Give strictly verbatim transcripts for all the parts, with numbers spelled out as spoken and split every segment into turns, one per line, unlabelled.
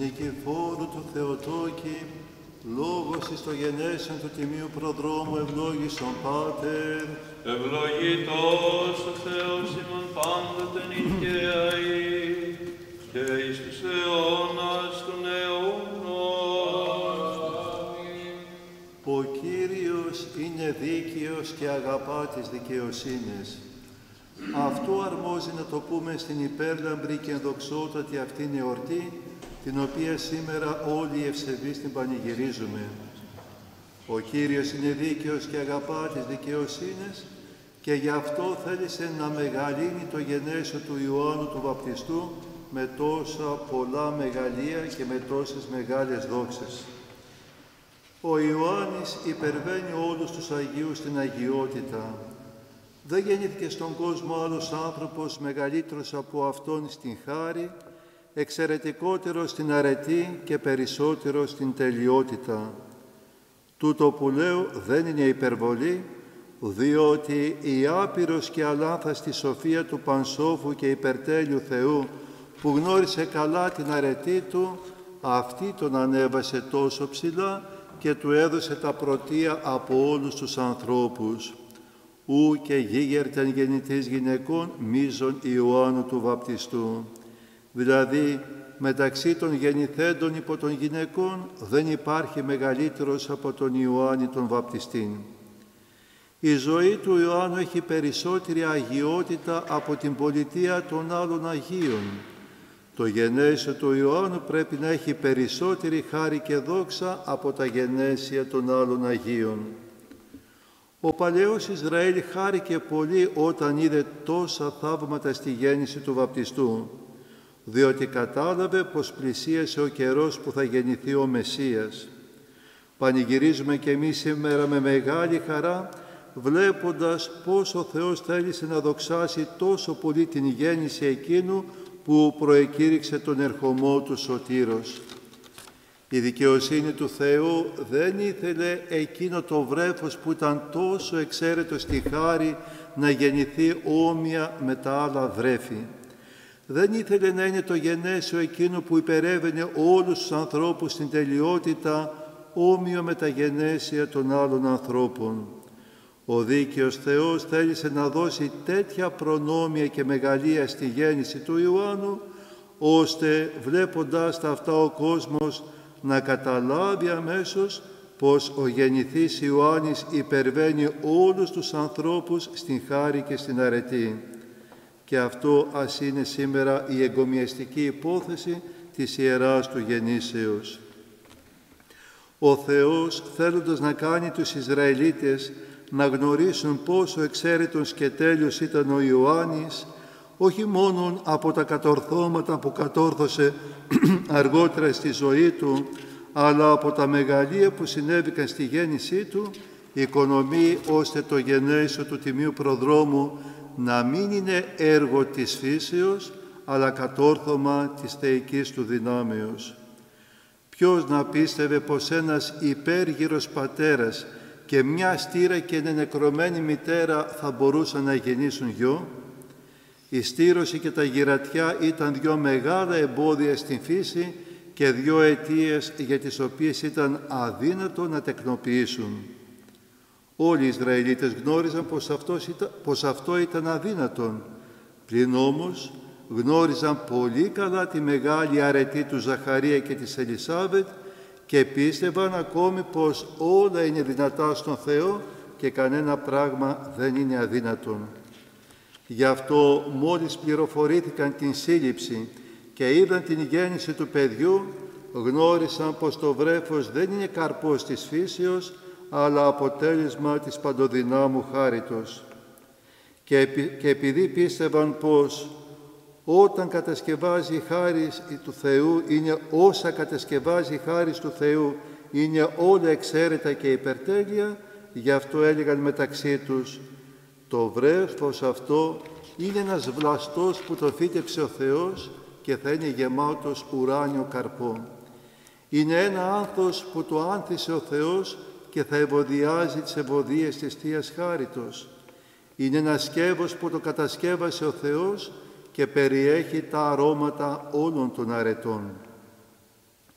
Νικηφόρου του Θεοτόκη, λόγος εις το γενέσεων του Τιμίου Προδρόμου ευλόγησον Πάτερ.
Ευλογητός ο Θεός ημών πάντοτε νικαίοι, και εις τους αιώνας των αιώνων.
Ο Κύριος είναι δίκαιος και αγαπά τις δικαιοσύνες. Αυτό αρμόζει να το πούμε στην υπέρλαμπρη και ενδοξότατη αυτήν εορτή, την οποία σήμερα όλοι οι ευσεβείς την πανηγυρίζουμε. Ο Κύριος είναι δίκαιος και αγαπά τις δικαιοσύνες και γι' αυτό θέλησε να μεγαλύνει το γενέσιο του Ιωάννου του Βαπτιστού με τόσα πολλά μεγαλεία και με τόσες μεγάλες δόξες. Ο Ιωάννης υπερβαίνει όλους τους Αγίους στην αγιότητα. Δεν γεννήθηκε στον κόσμο άλλος άνθρωπος μεγαλύτερος από αυτόν στην χάρη, εξαιρετικότερο στην αρετή και περισσότερο στην τελειότητα. Τούτο που λέω δεν είναι υπερβολή, διότι η άπειρος και αλάνθαστη σοφία του πανσόφου και υπερτέλειου Θεού, που γνώρισε καλά την αρετή Του, αυτή τον ανέβασε τόσο ψηλά και του έδωσε τα πρωτεία από όλους τους ανθρώπους. Ου και γίγερταν γεννητής γυναικών μείζων Ιωάννου του Βαπτιστού. Δηλαδή, μεταξύ των γεννηθέντων υπό των γυναικών δεν υπάρχει μεγαλύτερος από τον Ιωάννη τον Βαπτιστήν. Η ζωή του Ιωάννου έχει περισσότερη αγιότητα από την πολιτεία των άλλων Αγίων. Το γενέσιο του Ιωάννου πρέπει να έχει περισσότερη χάρη και δόξα από τα γενέσια των άλλων Αγίων. Ο παλαιός Ισραήλ χάρηκε πολύ όταν είδε τόσα θαύματα στη γέννηση του Βαπτιστού, διότι κατάλαβε πως πλησίασε ο καιρός που θα γεννηθεί ο Μεσσίας. Πανηγυρίζουμε και εμείς σήμερα με μεγάλη χαρά, βλέποντας πως ο Θεός θέλησε να δοξάσει τόσο πολύ την γέννηση εκείνου που προεκήρυξε τον ερχομό του Σωτήρος. Η δικαιοσύνη του Θεού δεν ήθελε εκείνο το βρέφος που ήταν τόσο εξαίρετο στη χάρη να γεννηθεί όμοια με τα άλλα βρέφη. Δεν ήθελε να είναι το γενέσιο εκείνο που υπερεύαινε όλους τους ανθρώπους στην τελειότητα, όμοιο με τα γενέσια των άλλων ανθρώπων. Ο δίκαιος Θεός θέλησε να δώσει τέτοια προνόμια και μεγαλεία στη γέννηση του Ιωάννου, ώστε βλέποντας τα αυτά ο κόσμος να καταλάβει αμέσως πως ο γεννηθής Ιωάννης υπερβαίνει όλους τους ανθρώπους στην χάρη και στην αρετή. Και αυτό ας είναι σήμερα η εγκομιαστική υπόθεση της Ιεράς του Γεννήσεως. Ο Θεός, θέλοντας να κάνει τους Ισραηλίτες να γνωρίσουν πόσο εξαίρετος και τέλειος ήταν ο Ιωάννης, όχι μόνο από τα κατορθώματα που κατόρθωσε αργότερα στη ζωή του, αλλά από τα μεγαλεία που συνέβηκαν στη γέννησή του, οικονομεί ώστε το γενέσιο του Τιμίου Προδρόμου να μην είναι έργο της φύσεως, αλλά κατόρθωμα της θεϊκής του δυνάμεως. Ποιος να πίστευε πως ένας υπέργυρος πατέρας και μια στήρα και νεκρωμένη μητέρα θα μπορούσαν να γεννήσουν γιο? Η στήρωση και τα γυρατιά ήταν δυο μεγάλα εμπόδια στην φύση και δυο αιτίες για τις οποίες ήταν αδύνατο να τεκνοποιήσουν. Όλοι οι Ισραηλίτες γνώριζαν πως, αυτός ήταν, πως αυτό ήταν αδύνατον. Πλην όμως γνώριζαν πολύ καλά τη μεγάλη αρετή του Ζαχαρία και της Ελισάβετ και πίστευαν ακόμη πως όλα είναι δυνατά στον Θεό και κανένα πράγμα δεν είναι αδύνατον. Γι' αυτό μόλις πληροφορήθηκαν την σύλληψη και είδαν την γέννηση του παιδιού, γνώρισαν πως το βρέφος δεν είναι καρπός της φύσεως, αλλά αποτέλεσμα της παντοδυνάμου χάριτος. Και, επει, και επειδή πίστευαν πως όταν κατασκευάζει η χάρις του Θεού, είναι όσα κατασκευάζει η χάρις του Θεού, είναι όλα εξαίρετα και υπερτέλεια, γι' αυτό έλεγαν μεταξύ τους, το βρέφος αυτό είναι ένας βλαστός που το φύτεψε ο Θεός και θα είναι γεμάτος ουράνιο καρπό. Είναι ένα άνθος που το άνθησε ο Θεός και θα ευωδιάζει τις ευωδίες της Θείας Χάριτος. Είναι ένα σκεύος που το κατασκεύασε ο Θεός και περιέχει τα αρώματα όλων των αρετών.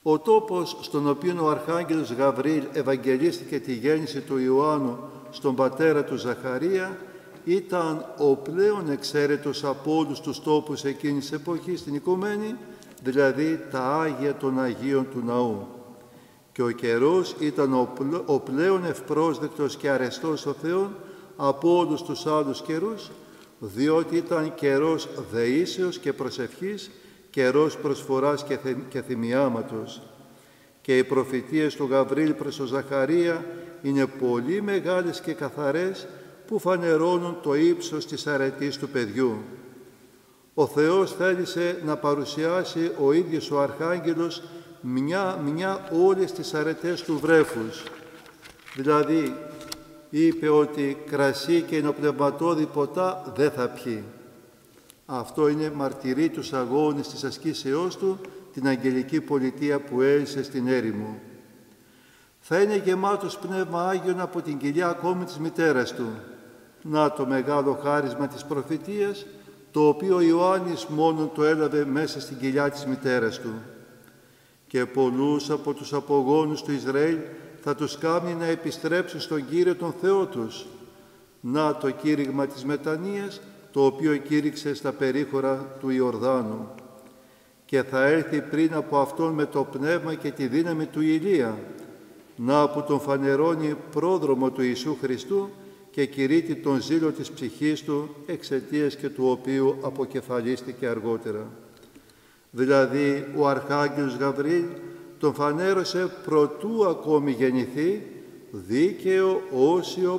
Ο τόπος στον οποίο ο Αρχάγγελος Γαβρήλ ευαγγελίστηκε τη γέννηση του Ιωάννου στον πατέρα του Ζαχαρία ήταν ο πλέον εξαίρετος από όλους τους τόπους εκείνης της εποχής στην Οικουμένη, δηλαδή τα Άγια των Αγίων του Ναού. Και ο καιρός ήταν ο, πλε, ο πλέον ευπρόσδεκτος και αρεστός στο Θεό από όλους τους άλλους καιρούς, διότι ήταν καιρός δεήσεως και προσευχής, καιρός προσφοράς και, θε, και θυμιάματος. Και οι προφητείες του Γαβρήλ προς τον Ζαχαρία είναι πολύ μεγάλες και καθαρές, που φανερώνουν το ύψος της αρετής του παιδιού. Ο Θεός θέλησε να παρουσιάσει ο ίδιος ο Αρχάγγελος μια-μια όλες τις αρετές του βρέφους. Δηλαδή, είπε ότι κρασί και ενοπνευματώδη ποτά δεν θα πιει. Αυτό είναι μαρτυρή τους αγώνες της ασκήσεώς του, την αγγελική πολιτεία που έζησε στην έρημο. Θα είναι γεμάτος Πνεύμα Άγιον από την κοιλιά ακόμη της μητέρας του. Να το μεγάλο χάρισμα της προφητείας, το οποίο ο Ιωάννης μόνον το έλαβε μέσα στην κοιλιά της μητέρας του. Και πολλούς από τους απογόνους του Ισραήλ θα τους κάνει να επιστρέψουν στον Κύριο τον Θεό τους. Να το κήρυγμα της μετανοίας, το οποίο κήρυξε στα περίχωρα του Ιορδάνου. Και θα έρθει πριν από αυτόν με το πνεύμα και τη δύναμη του Ηλία, να που τον φανερώνει πρόδρομο του Ιησού Χριστού και κηρύττει τον ζήλο της ψυχής του, εξαιτίας και του οποίου αποκεφαλίστηκε αργότερα. Δηλαδή, ο Αρχάγγελος Γαβρήλ τον φανέρωσε προτού ακόμη γεννηθεί, δίκαιο, όσιο,